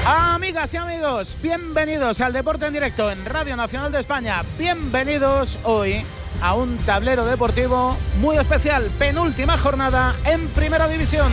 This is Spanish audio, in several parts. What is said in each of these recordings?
Amigas y amigos, bienvenidos al Deporte en Directo en Radio Nacional de España. Bienvenidos hoy a un tablero deportivo muy especial. Penúltima jornada en Primera División.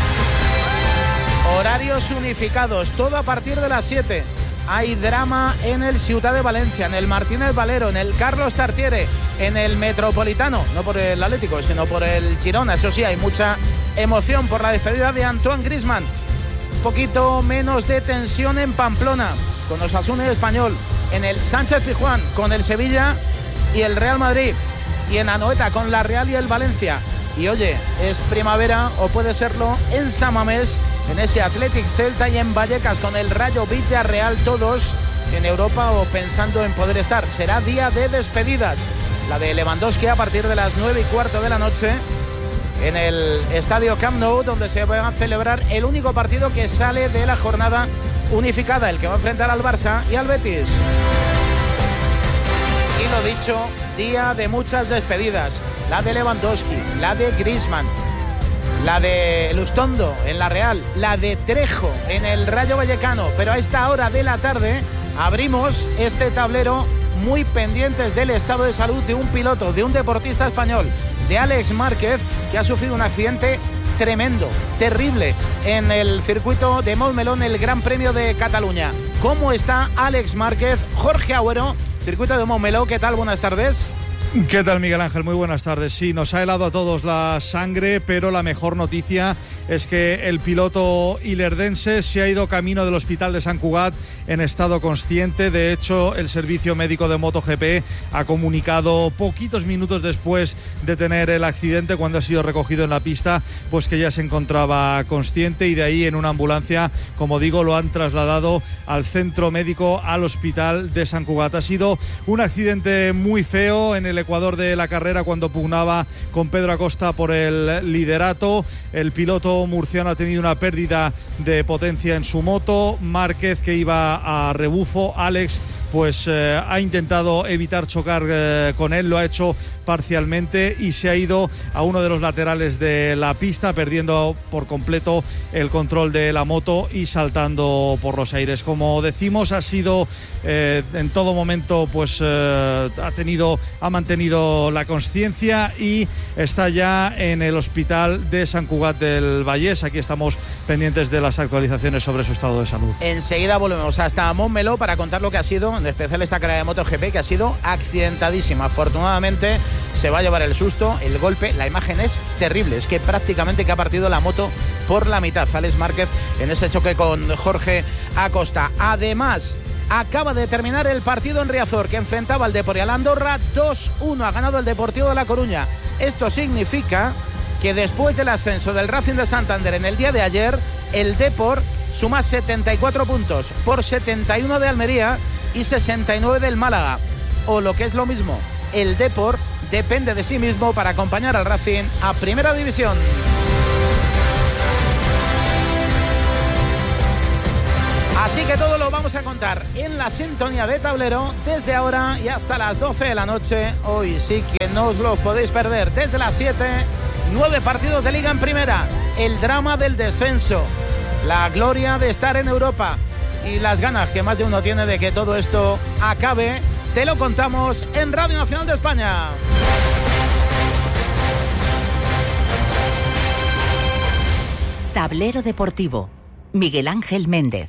Horarios unificados, todo a partir de las 7. Hay drama en el Ciutat de Valencia, en el Martínez Valero, en el Carlos Tartiere, en el Metropolitano, no por el Atlético, sino por el Girona. Eso sí, hay mucha emoción por la despedida de Antoine Griezmann. Un poquito menos de tensión en Pamplona, con Osasuna y Español, en el Sánchez-Pizjuán, con el Sevilla y el Real Madrid, y en Anoeta, con la Real y el Valencia. Y oye, es primavera, o puede serlo, en San Mamés, en ese Athletic Celta, y en Vallecas, con el Rayo Villarreal, todos en Europa o pensando en poder estar. Será día de despedidas, la de Lewandowski a partir de las 9:15 de la noche, en el estadio Camp Nou, donde se va a celebrar el único partido que sale de la jornada unificada, el que va a enfrentar al Barça y al Betis. Y lo dicho, día de muchas despedidas, la de Lewandowski, la de Griezmann, la de Lustondo en la Real, la de Trejo en el Rayo Vallecano. Pero a esta hora de la tarde abrimos este tablero muy pendientes del estado de salud de un piloto, de un deportista español, de Àlex Márquez, que ha sufrido un accidente tremendo, terrible, en el circuito de Montmeló, el Gran Premio de Cataluña. ¿Cómo está Àlex Márquez? Jorge Agüero, circuito de Montmeló, ¿qué tal? Buenas tardes. ¿Qué tal, Miguel Ángel? Muy buenas tardes. Sí, nos ha helado a todos la sangre, pero la mejor noticia es que el piloto ilerdense se ha ido camino del hospital de Sant Cugat en estado consciente. De hecho, el servicio médico de MotoGP ha comunicado poquitos minutos después de tener el accidente, cuando ha sido recogido en la pista, pues que ya se encontraba consciente, y de ahí en una ambulancia, como digo, lo han trasladado al centro médico, al hospital de Sant Cugat. Ha sido un accidente muy feo en el ecuador de la carrera, cuando pugnaba con Pedro Acosta por el liderato. El piloto murciano ha tenido una pérdida de potencia en su moto. Márquez, que iba a rebufo, Àlex, pues ha intentado evitar chocar con él, lo ha hecho parcialmente, y se ha ido a uno de los laterales de la pista, perdiendo por completo el control de la moto y saltando por los aires. Como decimos, ha sido en todo momento, pues ha mantenido la consciencia y está ya en el hospital de Sant Cugat del Vallès. Aquí estamos pendientes de las actualizaciones sobre su estado de salud. Enseguida volvemos hasta Montmeló para contar lo que ha sido, en especial esta carrera de MotoGP, que ha sido accidentadísima. Afortunadamente se va a llevar el susto, el golpe. La imagen es terrible, es que prácticamente que ha partido la moto por la mitad Àlex Márquez en ese choque con Jorge Acosta. Además, acaba de terminar el partido en Riazor, que enfrentaba al Deportivo Andorra. 2-1 ha ganado el Deportivo de La Coruña. Esto significa que después del ascenso del Racing de Santander en el día de ayer, el Depor suma 74 puntos por 71 de Almería y 69 del Málaga. O lo que es lo mismo, el Depor depende de sí mismo para acompañar al Racing a Primera División. Así que todo lo vamos a contar en la sintonía de tablero desde ahora y hasta las 12 de la noche. Hoy sí que no os lo podéis perder. Desde las 7, 9 partidos de Liga en Primera, el drama del descenso, la gloria de estar en Europa y las ganas que más de uno tiene de que todo esto acabe. Te lo contamos en Radio Nacional de España. Tablero Deportivo, Miguel Ángel Méndez.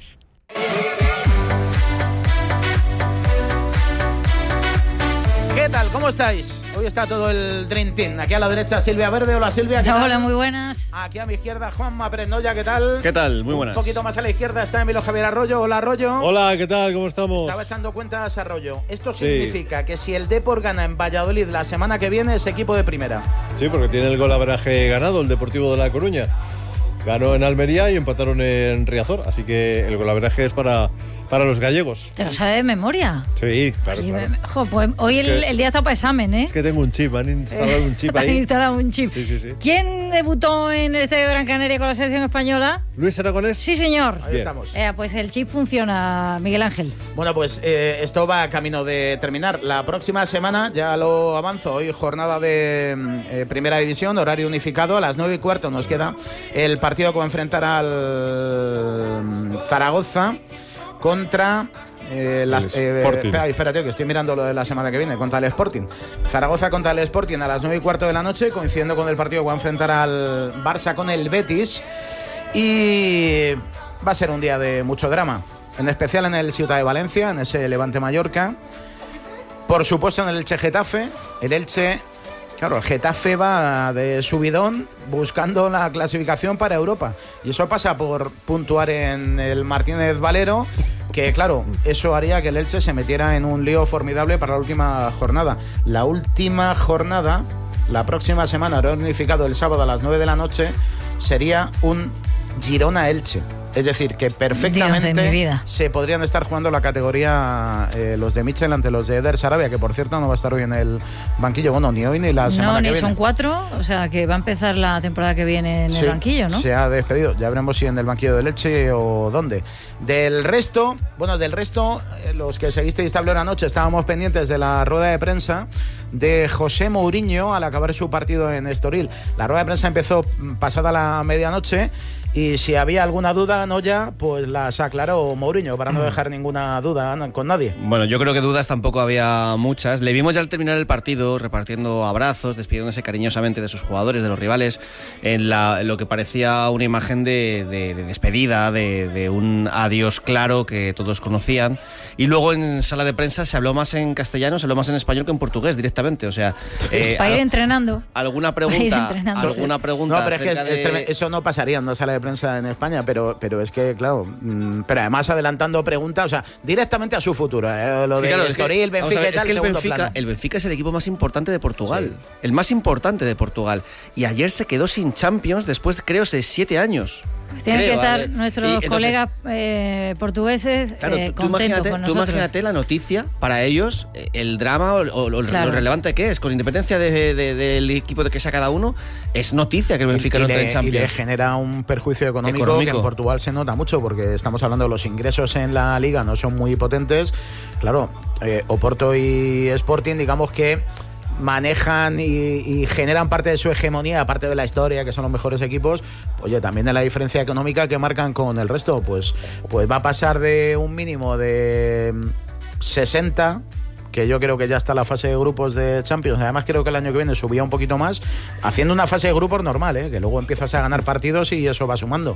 ¿Qué tal? ¿Cómo estáis? Hoy está todo el Dream Team. Aquí a la derecha Silvia Verde. Hola Silvia, ¿qué tal? Hola, muy buenas. Aquí a mi izquierda Juanma Prendoya, ¿qué tal? ¿Qué tal? Muy buenas. Un poquito más a la izquierda está Emilio Javier Arroyo. Hola Arroyo. Hola, ¿qué tal? ¿Cómo estamos? Estaba echando cuentas Arroyo. Esto significa que si el Depor gana en Valladolid la semana que viene, es equipo de primera. Sí, porque tiene el golaveraje ganado el Deportivo de La Coruña. Ganó en Almería y empataron en Riazor, así que el golaveraje es para los gallegos. ¿Te lo sabe de memoria? Sí, claro. Pues hoy el día está para examen, ¿eh? Es que tengo un chip, han instalado un chip ahí. Han instalado un chip. Sí. ¿Quién debutó en el Estadio de Gran Canaria con la selección española? ¿Luis Aragonés? Sí, señor. Ahí estamos. Pues el chip funciona, Miguel Ángel. Bueno, pues esto va a camino de terminar. La próxima semana, ya lo avanzo, hoy jornada de Primera División, horario unificado, a las 9:15 nos queda el partido que va a enfrentar al Zaragoza. contra espérate, que estoy mirando lo de la semana que viene, contra el Sporting. Zaragoza contra el Sporting a las 9:15 de la noche, coincidiendo con el partido que va a enfrentar al Barça con el Betis. Y va a ser un día de mucho drama, en especial en el Ciutat de Valencia, en ese Levante Mallorca. Por supuesto en el Elche Getafe. El Elche, claro, el Getafe va de subidón buscando la clasificación para Europa. Y eso pasa por puntuar en el Martínez Valero, que claro, eso haría que el Elche se metiera en un lío formidable para la última jornada. La última jornada, la próxima semana, reunificado el sábado a las 9 de la noche, sería un Girona-Elche. Es decir, que perfectamente se podrían estar jugando la categoría los de Michel ante los de Eder Sarabia, que por cierto no va a estar hoy en el banquillo. Bueno, ni hoy ni la semana que viene. No, ni son 4, o sea que va a empezar la temporada que viene en el banquillo, ¿no? Se ha despedido. Ya veremos si en el banquillo del Elche o dónde. Del resto, los que seguisteis Tablero anoche, estábamos pendientes de la rueda de prensa de José Mourinho al acabar su partido en Estoril. La rueda de prensa empezó pasada la medianoche. Y si había alguna duda, Noya, pues las aclaró Mourinho para no dejar ninguna duda con nadie. Bueno, yo creo que dudas tampoco había muchas. Le vimos ya al terminar el partido repartiendo abrazos, despidiéndose cariñosamente de sus jugadores, de los rivales, en lo que parecía una imagen de despedida, de un adiós claro que todos conocían. Y luego en sala de prensa se habló más en castellano, se habló más en español que en portugués directamente. O sea, para ir entrenando. ¿Alguna pregunta? No, pero es que eso no pasaría en una sala de prensa en España, pero es que, claro, pero además adelantando preguntas, o sea, directamente a su futuro. Lo de Estoril, Benfica y tal, el Benfica es el equipo más importante de Portugal. Sí. El más importante de Portugal. Y ayer se quedó sin Champions después, creo, de 7 años. Pues tienen que estar nuestros colegas portugueses contentos con nosotros. Tú imagínate la noticia para ellos, el drama o lo relevante que es, con independencia del equipo de que sea cada uno, es noticia que el Benfica no entre en Champions. Y le genera un perjuicio económico que en Portugal se nota mucho, porque estamos hablando de los ingresos en la liga, no son muy potentes. Claro, Oporto y Sporting, digamos que manejan y generan parte de su hegemonía, aparte de la historia, que son los mejores equipos. Oye, también de la diferencia económica que marcan con el resto, pues va a pasar de un mínimo de 60, que yo creo que ya está la fase de grupos de Champions. Además creo que el año que viene subía un poquito más, haciendo una fase de grupos normal, que luego empiezas a ganar partidos y eso va sumando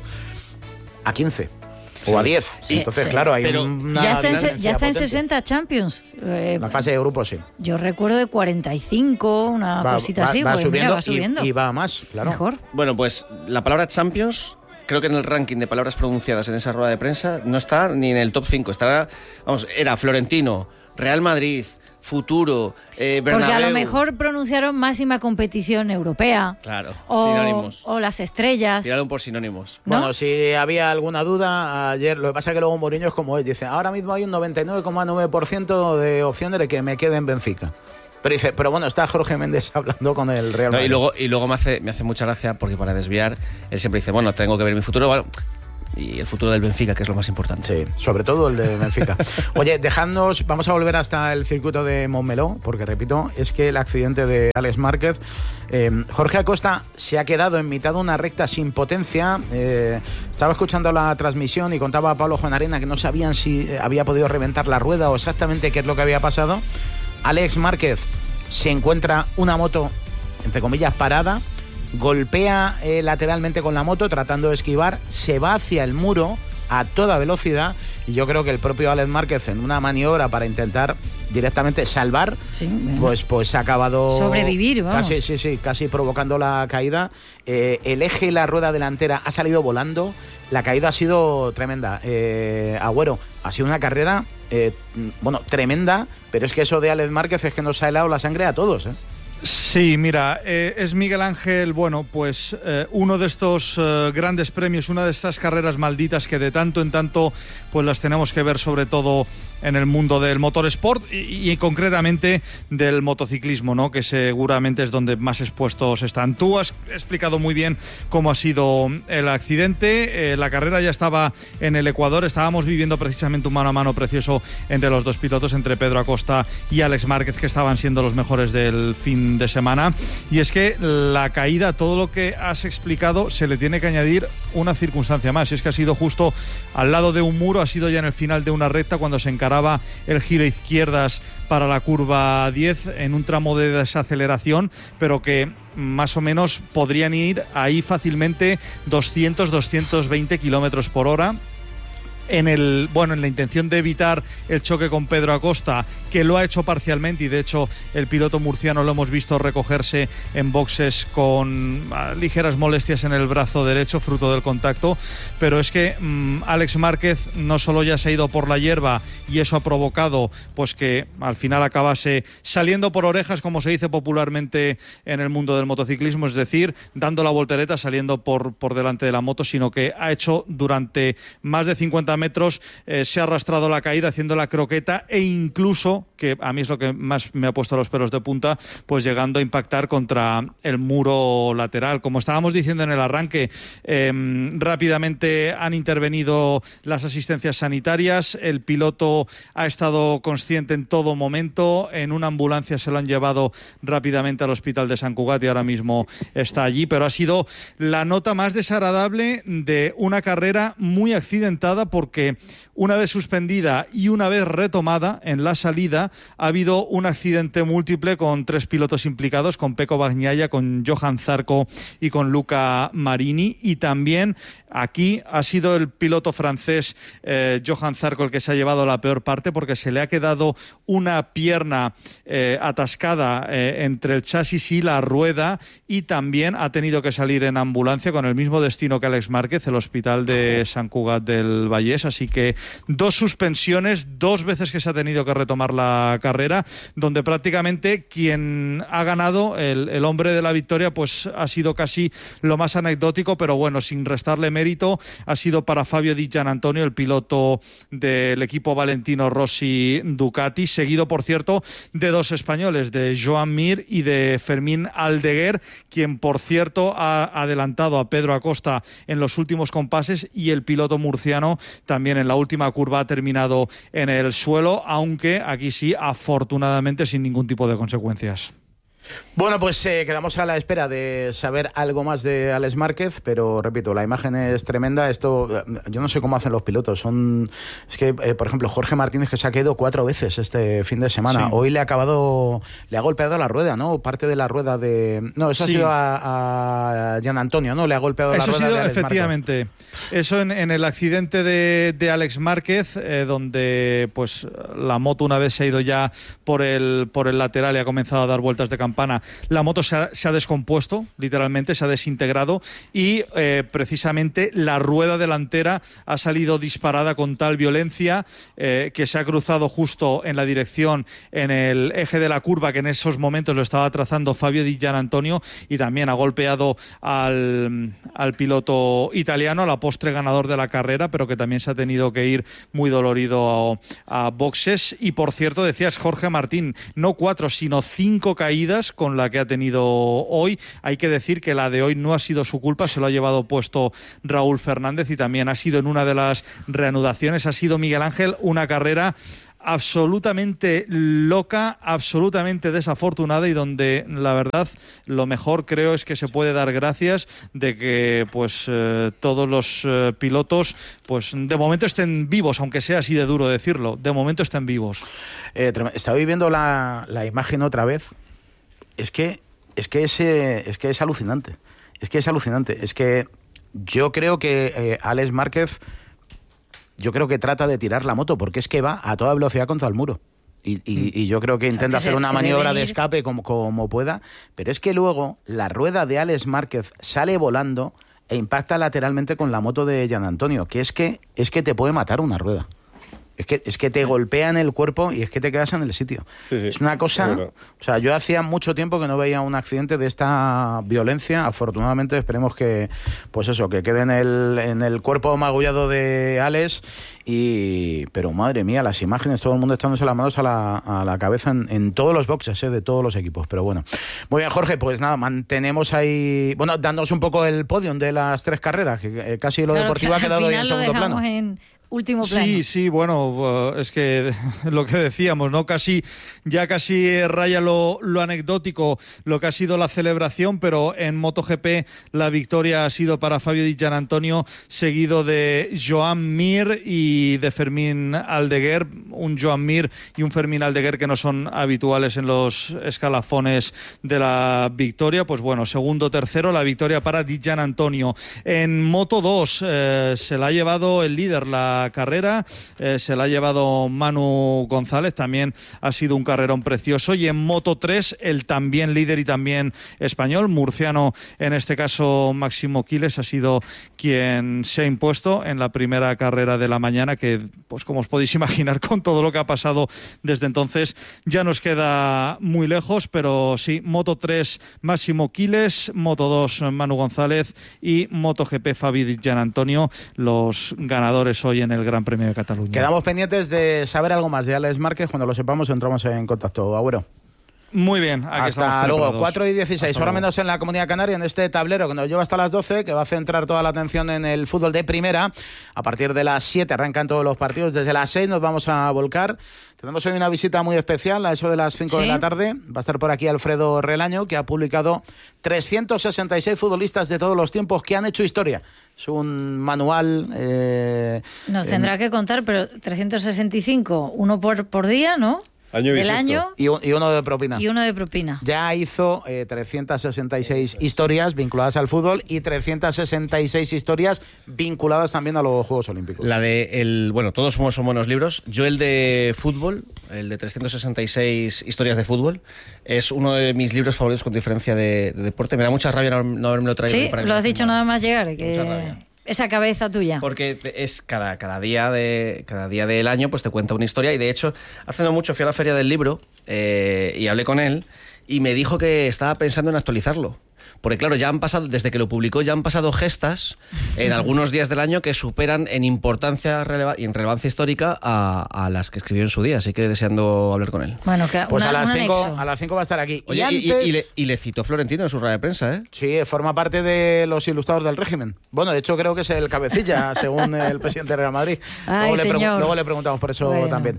a 15. O a 10. Sí, entonces, claro, hay una ya está en 60 Champions. La fase de grupos, sí. Yo recuerdo de 45, una cosita así. Va subiendo, va subiendo. Y va más, claro. Mejor. Bueno, pues la palabra Champions, creo que en el ranking de palabras pronunciadas en esa rueda de prensa no está ni en el top 5. Era Florentino, Real Madrid, Futuro, Bernabéu. Porque a lo mejor pronunciaron máxima competición europea. Claro, sinónimos. O las estrellas. Tiraron por sinónimos. ¿No? Bueno, si había alguna duda ayer, lo que pasa es que luego Mourinho es como él, dice, ahora mismo hay un 99,9% de opciones de que me quede en Benfica. Pero bueno, está Jorge Méndez hablando con el Real Madrid. Y luego me hace mucha gracia, porque para desviar, él siempre dice, bueno, tengo que ver mi futuro, bueno, y el futuro del Benfica, que es lo más importante. Sí, sobre todo el de Benfica. Oye, vamos a volver hasta el circuito de Montmeló, porque repito, es que el accidente de Alex Márquez, Jorge Acosta se ha quedado en mitad de una recta sin potencia. Estaba escuchando la transmisión y contaba a Pablo Juanarena que no sabían si había podido reventar la rueda o exactamente qué es lo que había pasado. Alex Márquez se encuentra una moto, entre comillas, parada, golpea lateralmente con la moto tratando de esquivar, se va hacia el muro a toda velocidad y yo creo que el propio Alex Márquez, en una maniobra para intentar directamente salvar, pues ha acabado sobrevivir, vamos. Casi provocando la caída. El eje y la rueda delantera ha salido volando. La caída ha sido tremenda. Agüero, ha sido una carrera tremenda, pero es que eso de Alex Márquez es que nos ha helado la sangre a todos, Sí, mira, es Miguel Ángel, pues uno de estos grandes premios, una de estas carreras malditas que de tanto en tanto pues las tenemos que ver sobre todo en el mundo del motorsport y concretamente del motociclismo, ¿no? Que seguramente es donde más expuestos están. Tú has explicado muy bien cómo ha sido el accidente. La carrera ya estaba en el Ecuador. Estábamos viviendo precisamente un mano a mano precioso entre los dos pilotos, entre Pedro Acosta y Alex Márquez, que estaban siendo los mejores del fin de semana. Y es que la caída, todo lo que has explicado, se le tiene que añadir una circunstancia más. Y es que ha sido justo al lado de un muro, ha sido ya en el final de una recta cuando se encaraba el giro a izquierdas para la curva 10 en un tramo de desaceleración, pero que más o menos podrían ir ahí fácilmente 200-220 kilómetros por hora. En la intención de evitar el choque con Pedro Acosta, que lo ha hecho parcialmente, y de hecho el piloto murciano lo hemos visto recogerse en boxes con ligeras molestias en el brazo derecho, fruto del contacto. Pero es que Alex Márquez no solo ya se ha ido por la hierba, y eso ha provocado pues que al final acabase saliendo por orejas, como se dice popularmente en el mundo del motociclismo, es decir, dando la voltereta, saliendo por delante de la moto, sino que ha hecho durante más de 50 metros, se ha arrastrado la caída haciendo la croqueta, e incluso, que a mí es lo que más me ha puesto los pelos de punta, pues llegando a impactar contra el muro lateral. Como estábamos diciendo en el arranque, rápidamente han intervenido las asistencias sanitarias. El piloto ha estado consciente en todo momento. En una ambulancia se lo han llevado rápidamente al hospital de Sant Cugat y ahora mismo está allí. Pero ha sido la nota más desagradable de una carrera muy accidentada, porque una vez suspendida y una vez retomada en la salida ha habido un accidente múltiple con 3 pilotos implicados, con Pecco Bagnaia, con Johan Zarco y con Luca Marini. Y también aquí ha sido el piloto francés Johan Zarco el que se ha llevado la peor parte, porque se le ha quedado una pierna atascada entre el chasis y la rueda, y también ha tenido que salir en ambulancia con el mismo destino que Alex Márquez, el hospital de Sant Cugat del Vallès. Así que 2 suspensiones, 2 veces que se ha tenido que retomar la carrera, donde prácticamente quien ha ganado, el hombre de la victoria, pues ha sido casi lo más anecdótico, pero bueno, sin restarle mérito, ha sido para Fabio Di Giannantonio, el piloto del equipo Valentino Rossi Ducati, seguido, por cierto, de 2 españoles, de Joan Mir y de Fermín Aldeguer, quien, por cierto, ha adelantado a Pedro Acosta en los últimos compases, y el piloto murciano también en la última curva ha terminado en el suelo, aunque aquí sí, afortunadamente, sin ningún tipo de consecuencias. Bueno, pues quedamos a la espera de saber algo más de Alex Márquez, pero repito, la imagen es tremenda. Esto, yo no sé cómo hacen los pilotos. Es que, por ejemplo, Jorge Martínez, que se ha caído 4 veces este fin de semana. Sí. Hoy le ha golpeado la rueda, ¿no? Parte de la rueda de... No, eso sí. Ha sido a Giannantonio, ¿no? Le ha golpeado la rueda de Alex efectivamente. Márquez. Eso en el accidente de Alex Márquez, donde pues la moto, una vez se ha ido ya por el lateral y ha comenzado a dar vueltas de campana, la moto se ha descompuesto, literalmente se ha desintegrado, y precisamente la rueda delantera ha salido disparada con tal violencia que se ha cruzado justo en la dirección, en el eje de la curva que en esos momentos lo estaba trazando Fabio Di Giannantonio, y también ha golpeado al piloto italiano, a la postre ganador de la carrera, pero que también se ha tenido que ir muy dolorido a boxes. Y por cierto, decías Jorge Martín, no 4 sino 5 caídas con la que ha tenido hoy. Hay que decir que la de hoy no ha sido su culpa, se lo ha llevado puesto Raúl Fernández, y también ha sido en una de las reanudaciones. Ha sido, Miguel Ángel, una carrera absolutamente loca, absolutamente desafortunada, y donde la verdad lo mejor creo es que se puede dar gracias de que pues todos los pilotos pues de momento estén vivos, aunque sea así de duro decirlo, de momento estén vivos. Estaba viendo la imagen otra vez. Es que es alucinante. Es que yo creo que Alex Márquez, yo creo que trata de tirar la moto, porque es que va a toda velocidad contra el muro. Y yo creo que intenta hacer una maniobra de escape como pueda, pero es que luego la rueda de Alex Márquez sale volando e impacta lateralmente con la moto de Giannantonio, que es que te puede matar una rueda. Es que te golpean el cuerpo y es que te quedas en el sitio. Sí, es una cosa... O sea, yo hacía mucho tiempo que no veía un accidente de esta violencia. Afortunadamente esperemos que, pues eso, que quede en el cuerpo magullado de Alex. Pero madre mía, las imágenes, todo el mundo echándose las manos a la cabeza en todos los boxes, de todos los equipos. Pero bueno, muy bien, Jorge, pues nada, mantenemos ahí, bueno, dándonos un poco el podium de las 3 carreras, que casi lo deportivo ha quedado ahí en segundo plano. Último plano. Sí, bueno, es que lo que decíamos, ¿no? Casi raya lo anecdótico lo que ha sido la celebración, pero en MotoGP la victoria ha sido para Fabio Di Giannantonio, seguido de Joan Mir y de Fermín Aldeguer, un Joan Mir y un Fermín Aldeguer que no son habituales en los escalafones de la victoria. Pues bueno, segundo, tercero, la victoria para Di Giannantonio. En Moto 2 se la ha llevado el líder, la carrera, se la ha llevado Manu González, también ha sido un carrerón precioso. Y en Moto 3 el también líder y también español, murciano en este caso Máximo Quiles, ha sido quien se ha impuesto en la primera carrera de la mañana, que pues como os podéis imaginar, con todo lo que ha pasado desde entonces ya nos queda muy lejos, pero sí, Moto 3 Máximo Quiles, Moto 2 Manu González y MotoGP Fabio Di Giannantonio, los ganadores hoy en el Gran Premio de Cataluña. Quedamos pendientes de saber algo más de Alex Márquez. Cuando lo sepamos entramos en contacto. Agüero. Muy bien, aquí hasta luego, 4:16, hora menos en la Comunidad Canaria, en este tablero que nos lleva hasta las 12, que va a centrar toda la atención en el fútbol de primera. A partir de las 7 arrancan todos los partidos, desde las 6 nos vamos a volcar. Tenemos hoy una visita muy especial, a eso de las 5 de la tarde. Va a estar por aquí Alfredo Relaño, que ha publicado 366 futbolistas de todos los tiempos que han hecho historia. Es un manual... Nos tendrá que contar, pero 365, uno por día, ¿no? Del año y uno de propina. Y uno de propina. Ya hizo 366 historias vinculadas al fútbol y 366 historias vinculadas también a los Juegos Olímpicos. Todos somos buenos libros. Yo el de fútbol, el de 366 historias de fútbol, es uno de mis libros favoritos con diferencia de deporte. Me da mucha rabia no haberme traído. Sí, lo has dicho nada más llegar. Mucha rabia. Esa cabeza tuya. Porque es cada día del año pues te cuenta una historia, y de hecho hace no mucho fui a la Feria del Libro y hablé con él y me dijo que estaba pensando en actualizarlo. Porque claro, ya han pasado, desde que lo publicó, ya han pasado gestas en algunos días del año que superan en importancia y en relevancia histórica a las que escribió en su día. Así que deseando hablar con él. Bueno, pues a las 5 va a estar aquí. Oye, y le citó Florentino en su rueda de prensa, ¿eh? Sí, forma parte de los ilustrados del régimen. Bueno, de hecho creo que es el cabecilla, según el presidente de Real Madrid. Luego le preguntamos por eso también.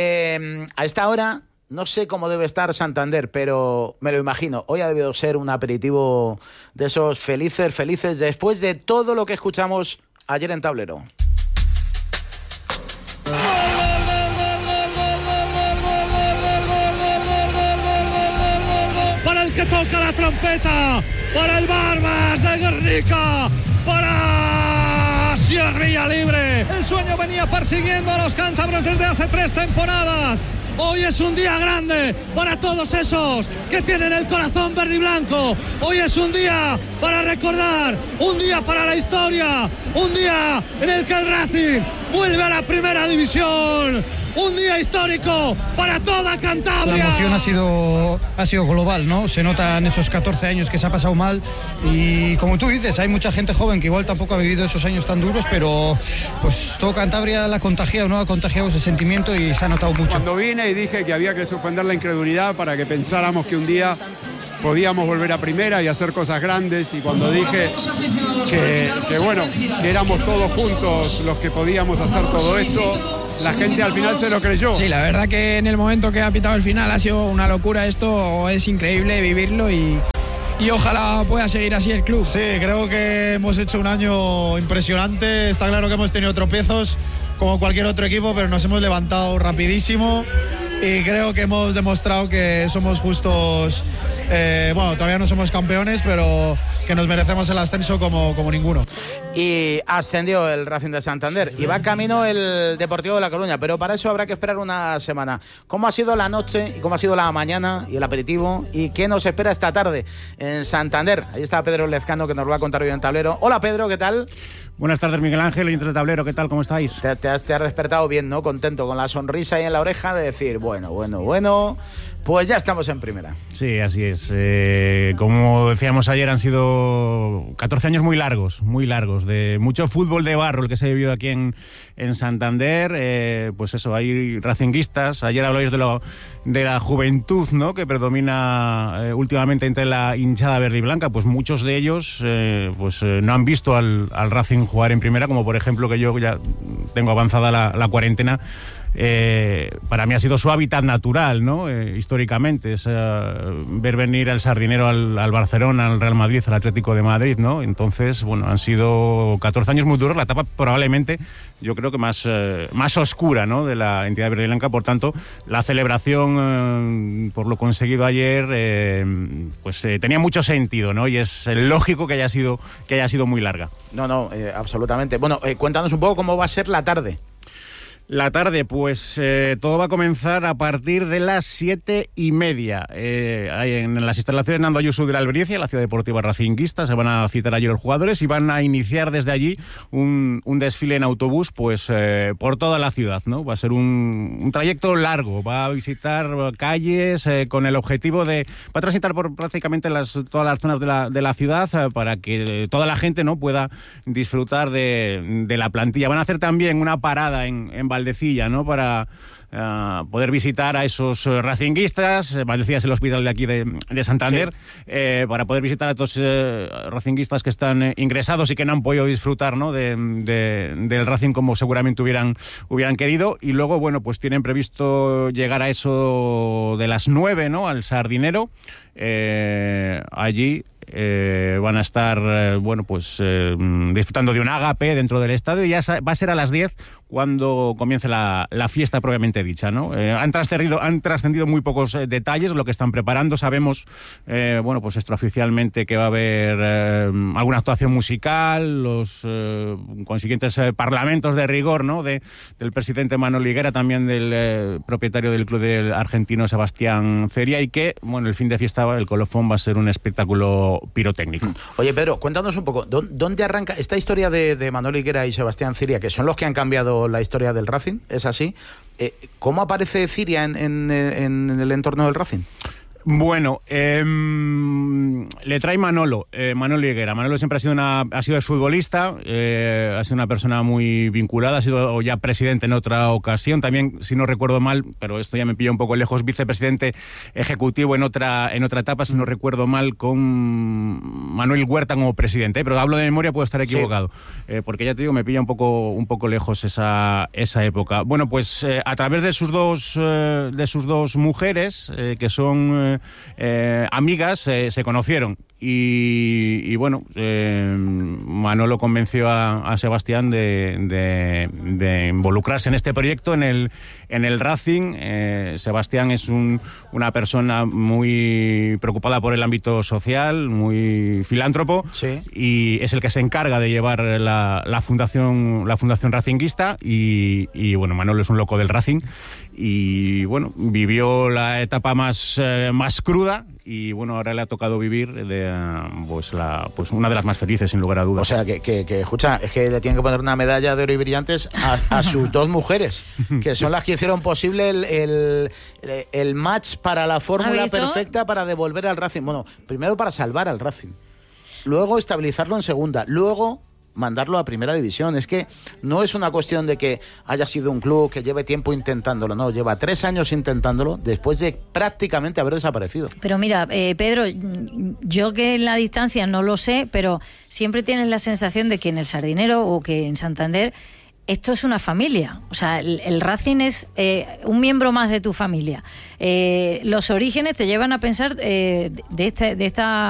A esta hora... No sé cómo debe estar Santander, pero me lo imagino. Hoy ha debido ser un aperitivo de esos felices, después de todo lo que escuchamos ayer en Tablero. Para el que toca la trompeta, para el Barbas de Guernica, para Sierra Libre. El sueño venía persiguiendo a los cántabros desde hace 3 temporadas. Hoy es un día grande para todos esos que tienen el corazón verde y blanco. Hoy es un día para recordar, un día para la historia, un día en el que el Racing vuelve a la primera división. Un día histórico para toda Cantabria. La emoción ha sido global, ¿no? Se nota en esos 14 años que se ha pasado mal y como tú dices, hay mucha gente joven que igual tampoco ha vivido esos años tan duros, pero pues todo Cantabria la ha contagiado, ¿no? Ha contagiado ese sentimiento y se ha notado mucho. Cuando vine y dije que había que suspender la incredulidad para que pensáramos que un día podíamos volver a primera y hacer cosas grandes, y cuando dije que éramos todos juntos los que podíamos hacer todo esto, la gente al final se lo creyó. Sí, la verdad que en el momento que ha pitado el final ha sido una locura esto, es increíble vivirlo y ojalá pueda seguir así el club. Sí, creo que hemos hecho un año impresionante, está claro que hemos tenido tropiezos como cualquier otro equipo, pero nos hemos levantado rapidísimo y creo que hemos demostrado que somos justos, todavía no somos campeones, pero que nos merecemos el ascenso como ninguno. Y ascendió el Racing de Santander y va camino el Deportivo de La Coruña, pero para eso habrá que esperar una semana. ¿Cómo ha sido la noche y cómo ha sido la mañana y el aperitivo y qué nos espera esta tarde en Santander? Ahí está Pedro Lezcano, que nos lo va a contar hoy en tablero. Hola Pedro, ¿qué tal? Buenas tardes, Miguel Ángel, oyentes de tablero, ¿qué tal? ¿Cómo estáis? Te has despertado bien, ¿no? Contento, con la sonrisa ahí en la oreja de decir, bueno, pues ya estamos en primera. Sí, así es. Como decíamos ayer, han sido 14 años muy largos, de mucho fútbol de barro el que se ha vivido aquí en Santander. Pues eso, hay racinguistas. Ayer hablabais de la juventud, ¿no?, que predomina últimamente entre la hinchada verde y blanca. Pues muchos de ellos no han visto al Racing jugar en primera, como por ejemplo que yo ya tengo avanzada la cuarentena. Para mí ha sido su hábitat natural, ¿no? Históricamente es ver venir al Sardinero, al Barcelona, al Real Madrid, al Atlético de Madrid, ¿no? Entonces, bueno, han sido 14 años muy duros, la etapa probablemente, yo creo que más oscura, ¿no?, de la entidad verde y blanca. Por tanto, la celebración por lo conseguido ayer tenía mucho sentido, ¿no? Y es lógico que haya sido muy larga. No, absolutamente. Bueno, cuéntanos un poco cómo va a ser la tarde. La tarde, pues todo va a comenzar a partir de las 7:30. En las instalaciones Nando Ayuso de la Albericia, la ciudad deportiva racinguista, se van a citar allí los jugadores y van a iniciar desde allí un desfile en autobús, pues por toda la ciudad, ¿no? Va a ser un trayecto largo, va a visitar calles con el objetivo va a transitar por prácticamente todas las zonas de la ciudad para que toda la gente, ¿no?, pueda disfrutar de la plantilla. Van a hacer también una parada en Valdecilla, ¿no?, para poder visitar a esos racinguistas. Valdecilla es el hospital de aquí de Santander, sí. Para poder visitar a estos racinguistas que están ingresados y que no han podido disfrutar, ¿no?, del Racing como seguramente hubieran querido. Y luego, bueno, pues tienen previsto llegar a eso de las 9, ¿no?, al Sardinero. Allí van a estar disfrutando de un ágape dentro del estadio, y ya va a ser a las 10 cuando comience la fiesta propiamente dicha, ¿no? Han trascendido muy pocos detalles de lo que están preparando. Sabemos, pues extraoficialmente, que va a haber alguna actuación musical, los consiguientes parlamentos de rigor, ¿no?, del presidente Manolo Higuera, también del propietario del club del argentino Sebastián Ceria, y que, bueno, el fin de fiesta, el colofón va a ser un espectáculo pirotécnico. Oye, Pedro, cuéntanos un poco, ¿dónde arranca esta historia de Manolo Higuera y Sebastián Ciria, que son los que han cambiado la historia del Racing? ¿Es así? ¿Cómo aparece Ciria en el entorno del Racing? Bueno, le trae Manolo Higuera. Manolo siempre ha sido exfutbolista, ha sido una persona muy vinculada, ha sido ya presidente en otra ocasión, también, si no recuerdo mal, pero esto ya me pilla un poco lejos, vicepresidente ejecutivo en otra etapa, si no recuerdo mal, con Manuel Huerta como presidente, pero hablo de memoria, puedo estar equivocado, sí. Porque ya te digo, me pilla un poco lejos esa época. Bueno, pues a través de sus dos mujeres, que son amigas, se conocieron y bueno, Manolo convenció a Sebastián de involucrarse en este proyecto en el Racing. Sebastián es una persona muy preocupada por el ámbito social, muy filántropo, sí. Y es el que se encarga de llevar la fundación racinguista y bueno, Manolo es un loco del Racing y bueno, vivió la etapa más cruda y bueno, ahora le ha tocado vivir una de las más felices, sin lugar a dudas. O sea, que escucha, es que le tienen que poner una medalla de oro y brillantes a sus dos mujeres, que son las que hicieron posible el match para la fórmula perfecta para devolver al Racing. Bueno, primero para salvar al Racing, luego estabilizarlo en segunda, luego mandarlo a primera división. Es que no es una cuestión de que haya sido un club que lleve tiempo intentándolo, no, lleva 3 años intentándolo después de prácticamente haber desaparecido. Pero mira, Pedro, yo que en la distancia no lo sé, pero siempre tienes la sensación de que en el Sardinero o que en Santander esto es una familia. O sea, el Racing es un miembro más de tu familia. Los orígenes te llevan a pensar de esta